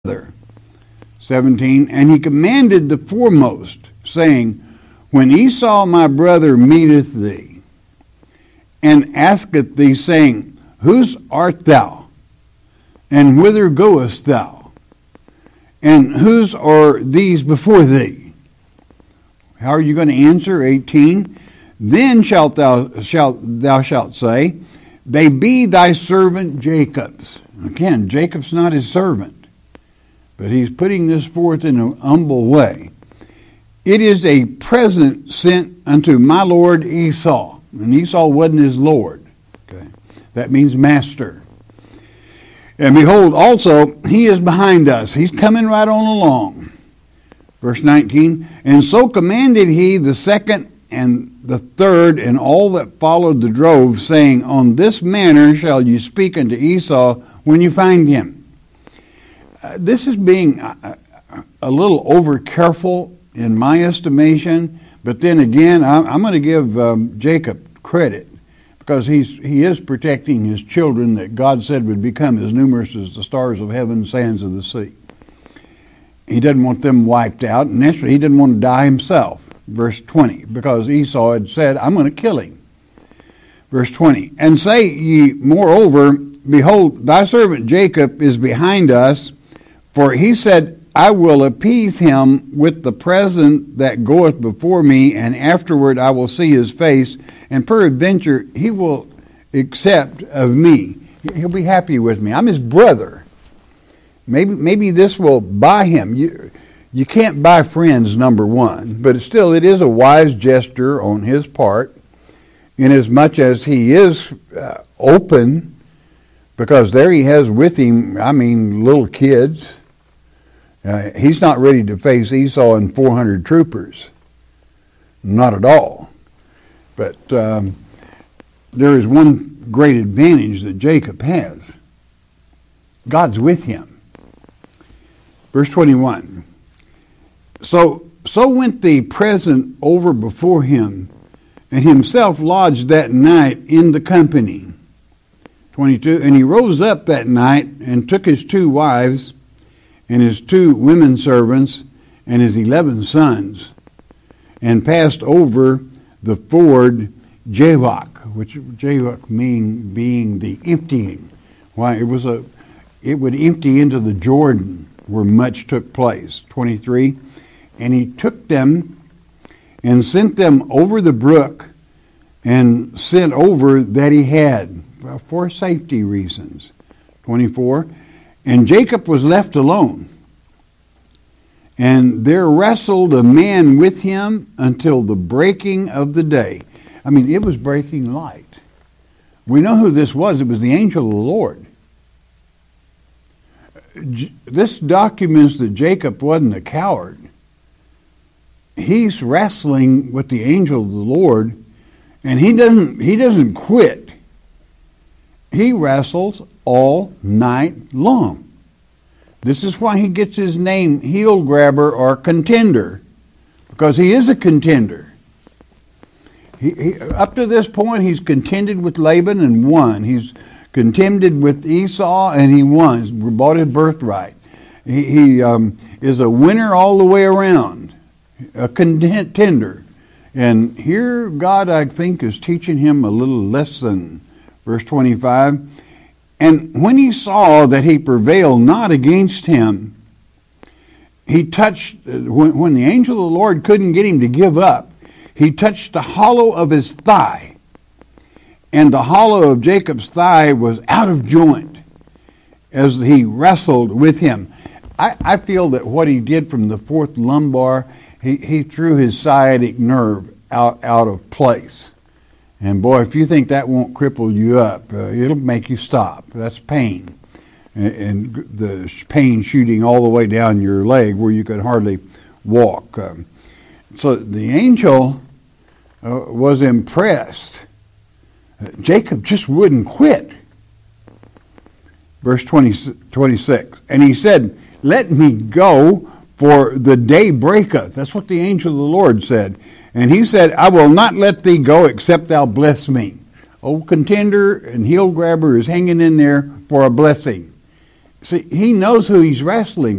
brother. 17, and he commanded the foremost, saying, When Esau my brother meeteth thee, and asketh thee, saying, Whose art thou? And whither goest thou? And whose are these before thee? How are you going to answer? 18, Then thou shalt say, They be thy servant Jacob's. Again, Jacob's not his servant, but he's putting this forth in an humble way. It is a present sent unto my lord Esau. And Esau wasn't his lord. Okay, that means master. And behold, also, he is behind us. He's coming right on along. Verse 19, And so commanded he the second and the third and all that followed the drove, saying, On this manner shall you speak unto Esau when you find him. This is being a little over careful in my estimation, but then again, I'm going to give Jacob credit, because he is protecting his children that God said would become as numerous as the stars of heaven, sands of the sea. He doesn't want them wiped out, and naturally he didn't want to die himself. Verse 20, because Esau had said, I'm going to kill him. Verse 20, And say ye moreover, Behold, thy servant Jacob is behind us, for he said, I will appease him with the present that goeth before me, and afterward I will see his face, and peradventure he will accept of me. He'll be happy with me. I'm his brother. Maybe this will buy him. You can't buy friends, number one, but still it is a wise gesture on his part, inasmuch as he is open, because there he has with him, little kids. He's not ready to face Esau and 400 troopers. Not at all. But there is one great advantage that Jacob has. God's with him. Verse 21. So went the present over before him, and himself lodged that night in the company. 22. And he rose up that night and took his 2 wives, and his 2 women servants, and his 11 sons, and passed over the ford Jabbok, which Jabbok mean being the emptying. Why, it would empty into the Jordan, where much took place. 23, and he took them and sent them over the brook, and sent over that he had, for safety reasons. 24, and Jacob was left alone, and there wrestled a man with him until the breaking of the day. It was breaking light. We know who this was. It was the angel of the Lord. This documents that Jacob wasn't a coward. He's wrestling with the angel of the Lord, and he doesn't quit. He wrestles all night long. This is why he gets his name, heel grabber or contender, because he is a contender. He up to this point, he's contended with Laban and won. He's contended with Esau and he won. He bought his birthright. He is a winner all the way around, a contender. And here God, I think, is teaching him a little lesson. Verse 25, And when he saw that he prevailed not against him, he touched, when the angel of the Lord couldn't get him to give up, he touched the hollow of his thigh. And the hollow of Jacob's thigh was out of joint as he wrestled with him. I feel that what he did from the 4th lumbar, he threw his sciatic nerve out of place. And boy, if you think that won't cripple you up, it'll make you stop. That's pain. And the pain shooting all the way down your leg where you could hardly walk. So the angel was impressed. Jacob just wouldn't quit. Verse 26. And he said, Let me go, for the day breaketh. That's what the angel of the Lord said. And he said, I will not let thee go except thou bless me. Old contender and heel grabber is hanging in there for a blessing. See, he knows who he's wrestling